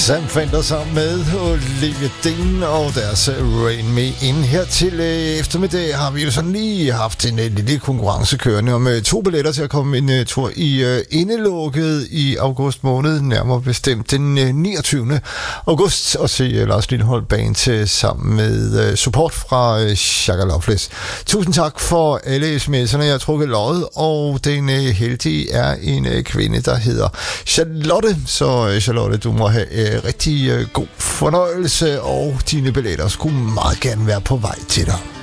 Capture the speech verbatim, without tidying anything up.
Sam Fender sammen med Olivia Dean og deres Rain Me In. Her til øh, eftermiddag har vi jo sådan lige haft en øh, lille konkurrence kørende om øh, to billetter til at komme en øh, tur i øh, indelukket i august måned, nærmere bestemt den øh, niogtyvende august, og se øh, Lars Lilholt Band til sammen med øh, support fra øh, Shaka Loveless. Tusind tak for alle sms'erne, jeg har trukket loddet, og den øh, heldige er en øh, kvinde, der hedder Charlotte. Så øh, Charlotte, du må have øh, rigtig øh, god fornøjelse, og dine billetter skulle meget gerne være på vej til dig.